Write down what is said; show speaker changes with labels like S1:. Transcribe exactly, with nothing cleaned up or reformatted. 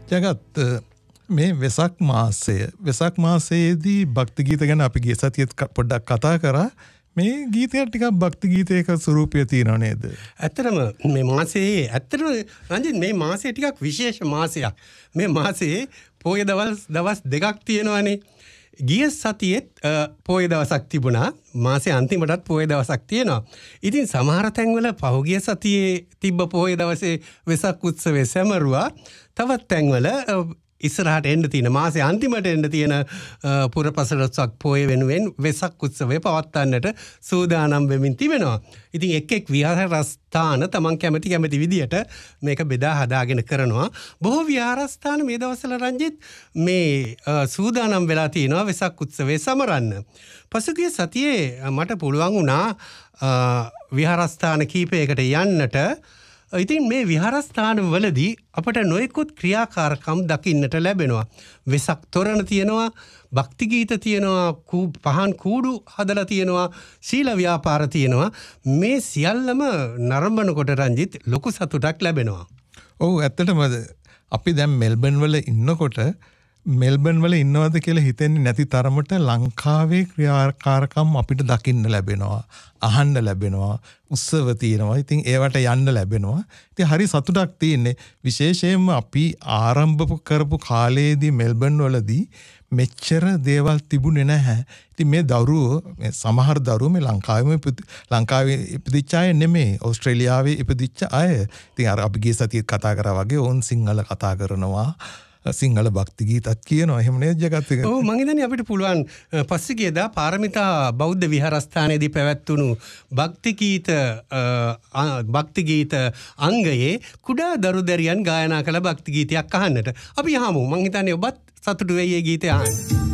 S1: ජගත් මේ වෙසක් මාසය වෙසක් මාසයේදී භක්ති ගීත ගැන අපි ගිය සතියේත් පොඩ්ඩක් කතා කරා. මේ ගීතය ටිකක් භක්ති ගීතයක ස්වරූපය තියෙනව නේද?
S2: ඇත්තටම මේ මාසයේ ඇත්තටම රංජිත් මේ මාසයේ ටිකක් විශේෂ මාසයක්. මේ මාසයේ පොය දවස් දවස් දෙකක් තියෙනවානේ. ගිය සතියේත් පොය දවසක් තිබුණා. මාසේ අන්තිමටත් පොය දවසක් තියෙනවා. ඉතින් සමහර තැන්වල පහුගිය සතියේ තිබ්බ පොය දවසේ වෙසක් උත්සවය සැමරුවා. තවත් තැන්වල ඉස්සරහට එන්න තියෙන මාසේ අන්තිමට එන්න තියෙන පුරපසළොස්වක පොය වෙනුවෙන් වෙසක් උත්සවය පවත්වන්නට සූදානම් වෙමින් තිබෙනවා. ඉතින් එක් එක් විහාරස්ථාන තමන් කැමති කැමති විදියට මේක බෙදා හදාගෙන කරනවා. බොහෝ විහාරස්ථාන මේ දවස්වල රංජිත් මේ සූදානම් වෙලා තියෙනවා වෙසක් උත්සවය සමරන්න. පසුගිය සතියේ මට පුළුවන් වුණා විහාරස්ථාන කීපයකට යන්නට. ඉතින් මේ විහාරස්ථාන වලදී අපට නොයෙකුත් ක්‍රියාකාරකම් දකින්නට ලැබෙනවා. වෙසක් තොරණ තියෙනවා, භක්ති ගීත තියෙනවා, පහන් කූඩු හදලා තියෙනවා, ශීල ව්‍යාපාර තියෙනවා. මේ සියල්ලම නරඹනකොට රංජිත් ලොකු සතුටක් ලැබෙනවා.
S1: ඔව් ඇත්තටම අපි දැන් මෙල්බන් වල ඉන්නකොට මෙල්බන් වල ඉන්නවද කියලා හිතෙන්නේ නැති තරමට ලංකාවේ ක්‍රියාකාරකම් අපිට දකින්න ලැබෙනවා, අහන්න ලැබෙනවා, උත්සව තියෙනවා. ඉතින් ඒවට යන්න ලැබෙනවා. ඉතින් හරි සතුටක් තියෙන්නේ. විශේෂයෙන්ම අපි ආරම්භ කරපු කාලයේදී මෙල්බන් වලදී මෙච්චර දේවල් තිබුණේ නැහැ. ඉතින් මේ දරුවෝ මේ සමහර දරුවෝ මේ ලංකාවේම ලංකාවේ ඉපදිච්ච අය නෙමෙයි, ඕස්ට්‍රේලියාවේ ඉපදිච්ච අය. ඉතින් අර අපි ගිය සතියේ කතා කරා වගේ ඕන් සිංහල කතා කරනවා. සිංහල භක්ති ගීතත් කියනවා. එහෙම නේද ජගත් එක?
S2: ඔව් මං හිතන්නේ අපිට පුළුවන් පස්සෙගියදා පාරමිතා බෞද්ධ විහාරස්ථානයේදී පැවැත්වුණු භක්ති ගීත භක්ති ගීත අංගයේ කුඩා දරුදැරියන් ගායනා කළ භක්ති ගීතයක් අහන්නට. අපි යහමු. මං හිතන්නේ ඔබත් සතුටු වෙයි ඒ ගීතය අහන්න.